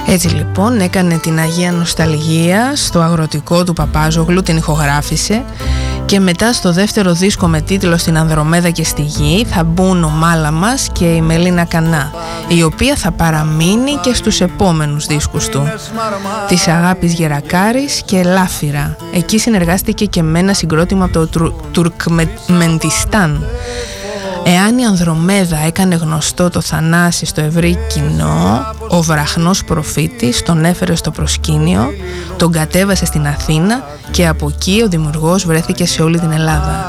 Έτσι λοιπόν έκανε την Αγία Νοσταλγία στο αγροτικό του Παπάζογλου, την ηχογράφησε, και μετά στο δεύτερο δίσκο με τίτλο «Στην Ανδρομέδα και στη Γη» θα μπουν ο Μάλαμας και η Μελίνα Κανά, η οποία θα παραμείνει και στους επόμενους δίσκους του, «Της Αγάπης Γερακάρης» και «Λάφυρα». Εκεί συνεργάστηκε και με ένα συγκρότημα από το Τουρκμεντιστάν. Εάν η Ανδρομέδα έκανε γνωστό το Θανάση στο ευρύ κοινό, ο βραχνός προφήτης τον έφερε στο προσκήνιο, τον κατέβασε στην Αθήνα και από εκεί ο δημιουργός βρέθηκε σε όλη την Ελλάδα.